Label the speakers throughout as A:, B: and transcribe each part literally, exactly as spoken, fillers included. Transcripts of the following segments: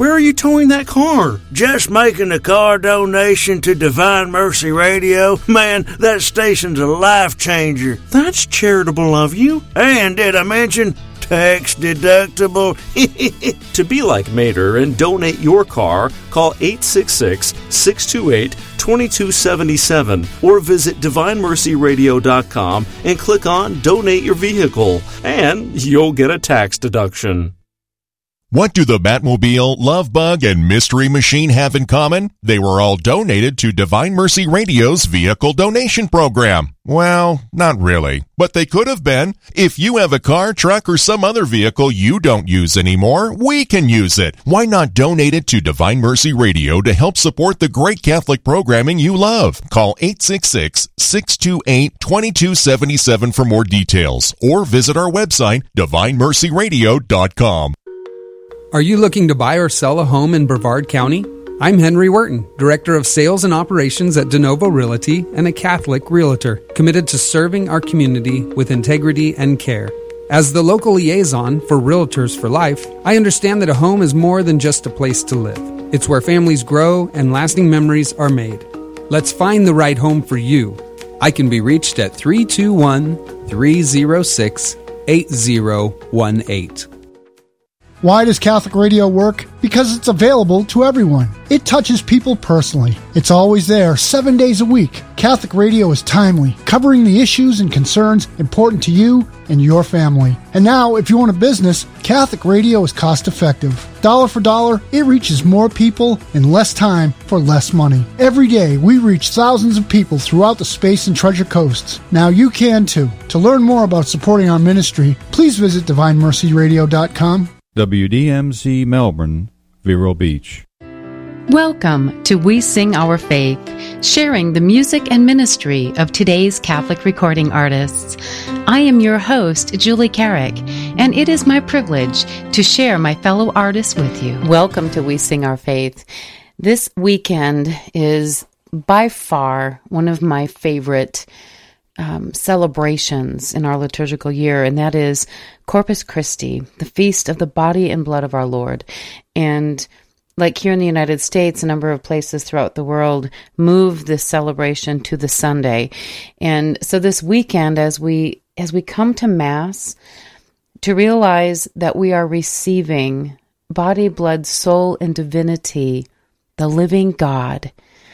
A: Where are you towing that car?
B: Just making a car donation to Divine Mercy Radio. Man, that station's a life changer.
A: That's charitable of you.
B: And did I mention tax deductible?
C: To be like Mater and donate your car, call eight six six, six two eight, two two seven seven or visit divine mercy radio dot com and click on Donate Your Vehicle, and you'll get a tax deduction.
D: What do the Batmobile, Love Bug, and Mystery Machine have in common? They were all donated to Divine Mercy Radio's Vehicle Donation Program. Well, not really, but they could have been. If you have a car, truck, or some other vehicle you don't use anymore, we can use it. Why not donate it to Divine Mercy Radio to help support the great Catholic programming you love? Call eight six six, six two eight, two two seven seven for more details, or visit our website, divine mercy radio dot com.
E: Are you looking to buy or sell a home in Brevard County? I'm Henry Wharton, Director of Sales and Operations at DeNovo Realty and a Catholic Realtor, committed to serving our community with integrity and care. As the local liaison for Realtors for Life, I understand that a home is more than just a place to live. It's where families grow and lasting memories are made. Let's find the right home for you. I can be reached at three two one, three zero six, eight zero one eight.
F: Why does Catholic Radio work? Because it's available to everyone. It touches people personally. It's always there, seven days a week. Catholic Radio is timely, covering the issues and concerns important to you and your family. And now, if you own a business, Catholic Radio is cost-effective. Dollar for dollar, it reaches more people in less time for less money. Every day, we reach thousands of people throughout the Space and Treasure Coasts. Now you can too. To learn more about supporting our ministry, please visit divine mercy radio dot com.
G: W D M Z Melbourne, Vero Beach.
H: Welcome to We Sing Our Faith, sharing the music and ministry of today's Catholic recording artists. I am your host, Julie Carrick, and it is my privilege to share my fellow artists with you. Welcome to We Sing Our Faith. This weekend is by far one of my favorite Um, celebrations in our liturgical year, and that is Corpus Christi, the feast of the body and blood of our Lord. And like here in the United States, a number of places throughout the world move this celebration to the Sunday. And so this weekend, as we as we come to Mass, to realize that we are receiving body, blood, soul, and divinity, the living God,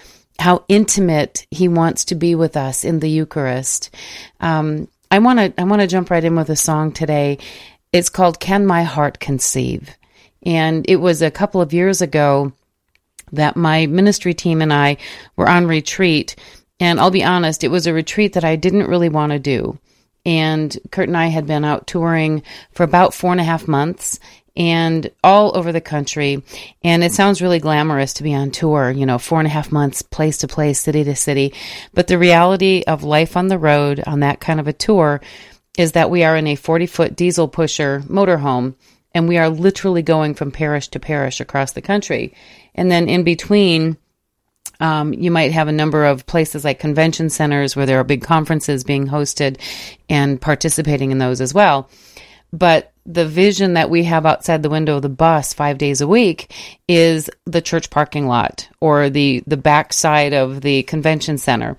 H: how intimate He wants to be with us in the Eucharist. Um, I want to I want to jump right in with a song today. It's called "Can My Heart Conceive?" And it was a couple of years ago that my ministry team and I were on retreat. And I'll be honest, it was a retreat that I didn't really want to do. And Kurt and I had been out touring for about four and a half months and all over the country. And it sounds really glamorous to be on tour, you know, four and a half months, place to place, city to city. But the reality of life on the road on that kind of a tour is that we are in a forty-foot diesel pusher motorhome, and we are literally going from parish to parish across the country. And then in between, Um, you might have a number of places like convention centers where there are big conferences being hosted and participating in those as well. But the vision that we have outside the window of the bus five days a week is the church parking lot or the, the backside of the convention center.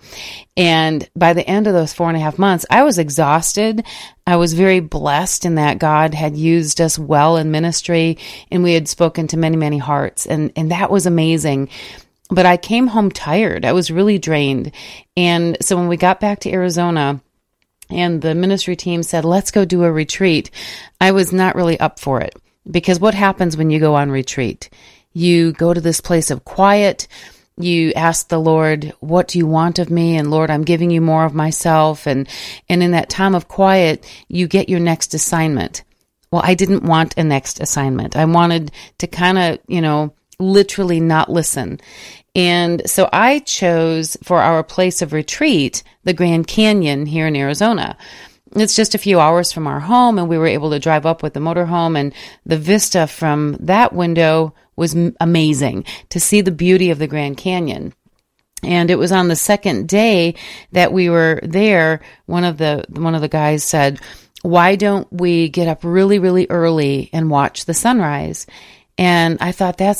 H: And by the end of those four and a half months, I was exhausted. I was very blessed in that God had used us well in ministry, and we had spoken to many, many hearts. And, and that was amazing. But I came home tired. I was really drained. And so when we got back to Arizona and the ministry team said, let's go do a retreat, I was not really up for it. Because what happens when you go on retreat? You go to this place of quiet. You ask the Lord, what do you want of me? And Lord, I'm giving you more of myself. And, and in that time of quiet, you get your next assignment. Well, I didn't want a next assignment. I wanted to kind of, you know, literally not listen. And so I chose for our place of retreat, the Grand Canyon here in Arizona. It's just a few hours from our home, and we were able to drive up with the motorhome, and the vista from that window was amazing to see the beauty of the Grand Canyon. And it was on the second day that we were there, one of the one of the guys said, why don't we get up really, really early and watch the sunrise? And I thought, that